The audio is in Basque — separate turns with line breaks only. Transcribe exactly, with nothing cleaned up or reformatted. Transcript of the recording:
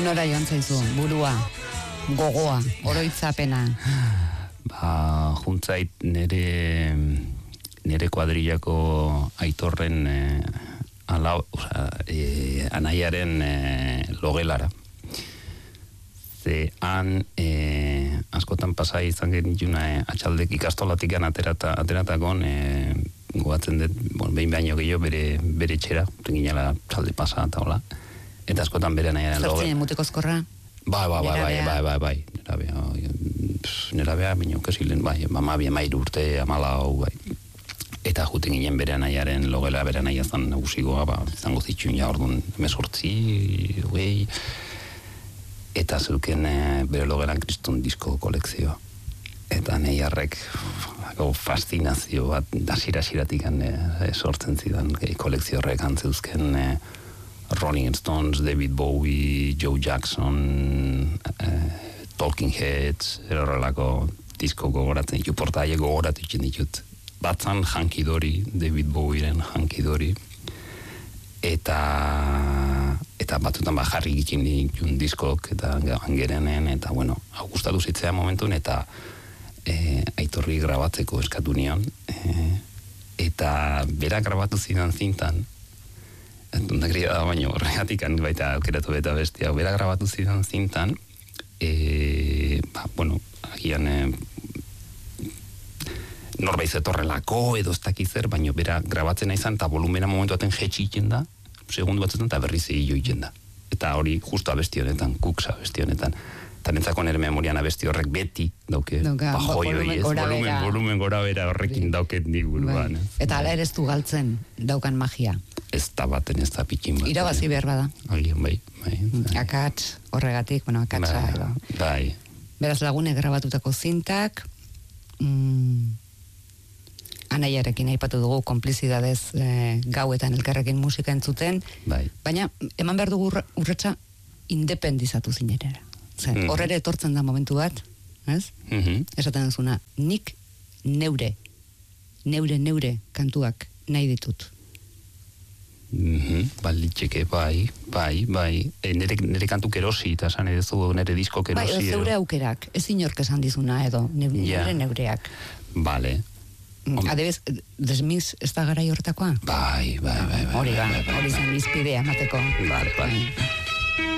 Nora joan zaizu, burua, gogoa, oroitzapena?
Ba, juntzait nere, nere kuadrillako Aitorren eh, ala, oza, eh, anaiaren eh, logelara. Ze han eh, askotan pasai izan genituna eh, atxaldek ikastolatik aterata, ateratakon eh, gogatzen dut, bon, behin baino gehiago bere, bere txera, ginela txalde pasa eta hola. Eta askotan bere anaiaren loge.
Zortzinen mutekozkorra?
Bai, bai, bai, bai, bai, bai, bai, nera beha, nera beha, bineo kesilen, bai, mama bi amairu urte, amala hau, bai. Eta juten ginen bere anaiaren logela, bere anaia zan nagusigoa, ba, zango zitxun ja orduan emezortzi, hogei, eta zeuken e, bere logelan kristun disko kolekzioa. Eta nahiarrek fascinazio bat, dasira-siratik e, sortzen zidan, e, kolekzio horrek antzeuzken e, Rolling Stones, David Bowie, Joe Jackson, eh, Talking Heads, erorrelako disko gogoratzen ditu, portaile gogoratu itzen ditut. Batzan jankidori, David Bowieren jankidori, eta eta batutan ba jarri gitzen ditun diskok, eta angerenen, eta bueno, hau gustatu zitzea momentun, eta eh, Aitorri grabatzeko eskatu nion, eh, eta bera grabatu zidan zintan, Tuntakria da baino horregatik baita aukeratu eta bestia bera grabatu zidan zintan e, ba, bueno, agian e, norbait zetorrelako edo ez dakizer, baino bera grabatzen izan eta volumena momentu baten jetxi iten da segundu batzutan eta berriz egin iten da eta hori justo abesti honetan, kuksa abesti honetan eta nentzako nire memorian abesti horrek beti dauke,
Dauka,
bajoi
volumen
hori ez,
gora
volumen,
bera.
volumen gora bera horrekin dauket nik buruan.
Bai. Eta ala ere ez du galtzen, daukan magia.
Ez da baten, ez da pikin bat.
Irabazi behar bada.
Agian, bai, bai. bai.
Akats, horregatik, bueno, akatsa
Bai,
edo.
bai.
Beraz lagunek grabatutako zintak, mm, anaiarekin aipatu dugu konplizidadez e, gauetan elkarrekin musika entzuten,
Bai.
baina eman behar dugu urra- urratsa independizatu zinerera. Zen,
Mhm.
horrere etortzen da momentu bat, ez?
Mhm.
Esaten duzuna, nik neure, neure, neure kantuak nahi ditut.
Mhm. Balitxeke, bai, bai, bai. E, nere, nere kantuk erosi, eta esan edezu nere diskok
Bai,
erosi.
edo zeure
edo.
aukerak, ez inork esan dizuna edo, neure,
Ja.
neure neureak.
Bale. Hom-
Adibez, desmiz ez da garai horretakoa?
Bai, bai, bai, bai.
Hori
bai,
ba,
bai, bai,
hori zen izpidea emateko.
Bale, bale.